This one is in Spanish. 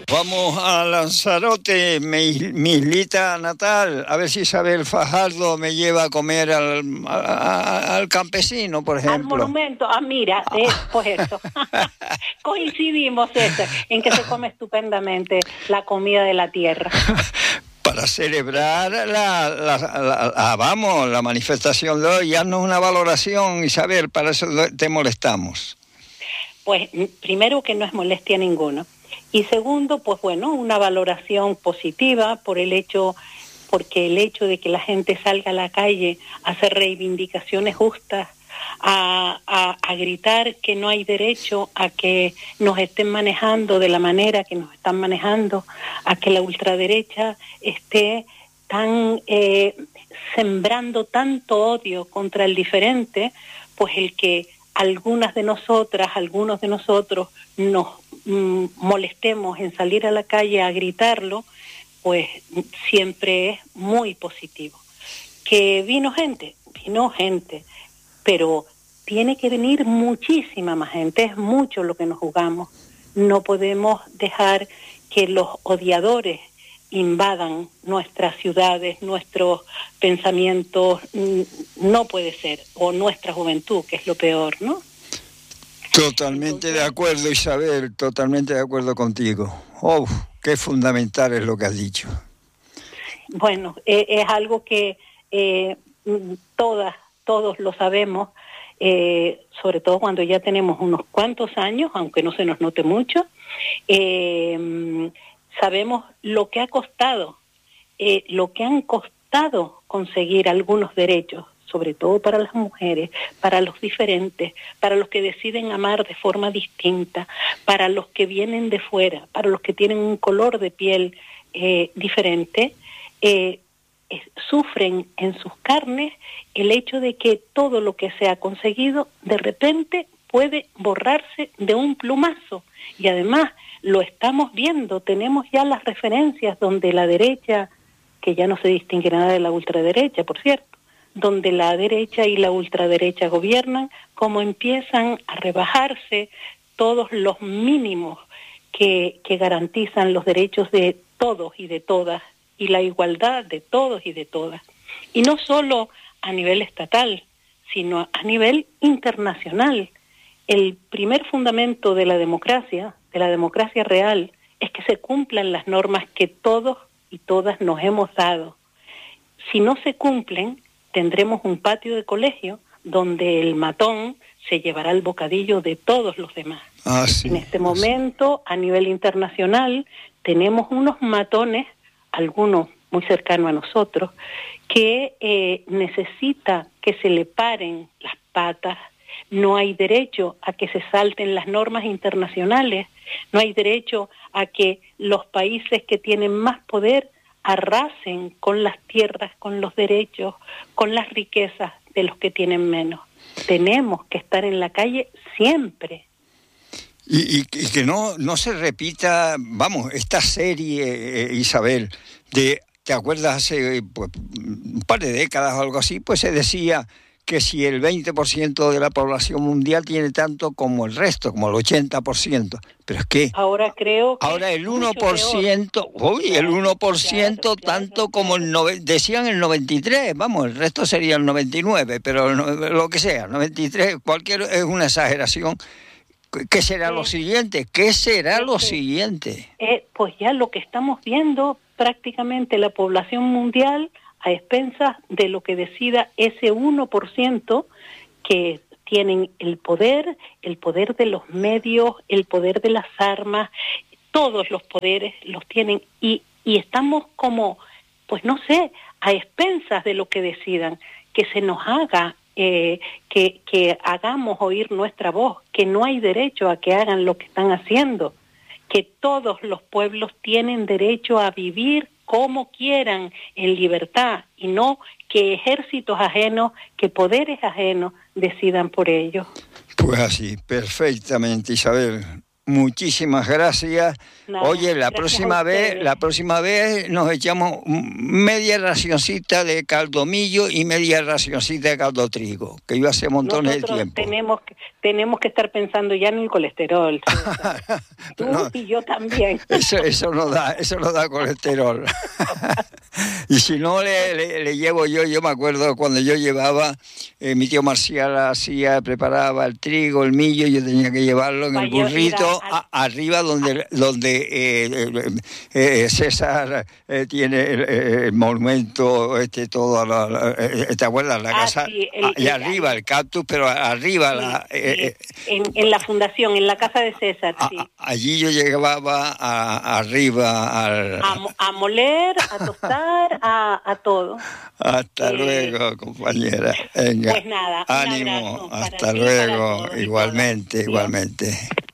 Vamos a Lanzarote, mi islita natal, a ver si Isabel Fajardo me lleva a comer al campesino, por ejemplo. Al monumento, mira, pues eso. Coincidimos en que se come estupendamente la comida de la tierra. Para celebrar la manifestación de hoy, haznos una valoración, Isabel, para eso te molestamos. Pues primero que no es molestia ninguno. Y segundo, pues bueno, una valoración positiva porque el hecho de que la gente salga a la calle a hacer reivindicaciones justas, a gritar que no hay derecho a que nos estén manejando de la manera que nos están manejando, a que la ultraderecha esté sembrando tanto odio contra el diferente, pues el que algunos de nosotros nos molestemos en salir a la calle a gritarlo, pues siempre es muy positivo. Que vino gente, pero tiene que venir muchísima más gente, es mucho lo que nos jugamos. No podemos dejar que los odiadores invadan nuestras ciudades, nuestros pensamientos, no puede ser, o nuestra juventud, que es lo peor, ¿no? Totalmente de acuerdo, Isabel, totalmente de acuerdo contigo. ¡Oh, qué fundamental es lo que has dicho! Bueno, es algo que todos lo sabemos, sobre todo cuando ya tenemos unos cuantos años, aunque no se nos note mucho, sabemos lo que ha costado, lo que han costado conseguir algunos derechos, sobre todo para las mujeres, para los diferentes, para los que deciden amar de forma distinta, para los que vienen de fuera, para los que tienen un color de piel diferente, sufren en sus carnes el hecho de que todo lo que se ha conseguido de repente puede borrarse de un plumazo. Y además lo estamos viendo, tenemos ya las referencias donde la derecha, que ya no se distingue nada de la ultraderecha, por cierto, donde la derecha y la ultraderecha gobiernan, cómo empiezan a rebajarse todos los mínimos que garantizan los derechos de todos y de todas, y la igualdad de todos y de todas. Y no solo a nivel estatal, sino a nivel internacional. El primer fundamento de la democracia real, es que se cumplan las normas que todos y todas nos hemos dado. Si no se cumplen, tendremos un patio de colegio donde el matón se llevará el bocadillo de todos los demás. Sí, en este momento, a nivel internacional, tenemos unos matones, algunos muy cercanos a nosotros, que necesita que se le paren las patas. No hay derecho a que se salten las normas internacionales, no hay derecho a que los países que tienen más poder arrasen con las tierras, con los derechos, con las riquezas de los que tienen menos. Tenemos que estar en la calle siempre. Y que no se repita, vamos, esta serie, Isabel, ¿te acuerdas hace un par de décadas o algo así? Pues se decía que si el 20% de la población mundial tiene tanto como el resto, como el 80%. Pero es que ahora el 1%, el 1% claro, tanto como decían el 93, vamos, el resto sería el 99, pero lo que sea, 93, es una exageración. ¿Qué será lo siguiente? ¿Qué será lo siguiente? Pues ya lo que estamos viendo, prácticamente la población mundial a expensas de lo que decida ese 1% que tienen el poder de los medios, el poder de las armas, todos los poderes los tienen y estamos como, pues no sé, a expensas de lo que decidan, que se nos haga, que hagamos oír nuestra voz, que no hay derecho a que hagan lo que están haciendo, que todos los pueblos tienen derecho a vivir como quieran, en libertad, y no que ejércitos ajenos, que poderes ajenos decidan por ellos. Pues así, perfectamente, Isabel. muchísimas gracias. Nada, Oye, la gracias próxima vez nos echamos media racioncita de caldo millo y media racioncita de caldo trigo, que yo hace montones de tiempo. Tenemos que estar pensando ya en el colesterol. Tú y yo también. Eso no da colesterol. Y si no le llevo yo me acuerdo cuando yo llevaba, mi tío Marcial preparaba el trigo, el millo, yo tenía que llevarlo en el burrito arriba donde César tiene el monumento, ¿te acuerdas? La casa, sí, y arriba el cactus, pero arriba en la fundación, en la casa de César, sí. Allí yo llevaba arriba a moler, a tostar, a todo. Hasta luego, compañera. Venga. Pues nada, ánimo, un abrazo hasta luego, igualmente.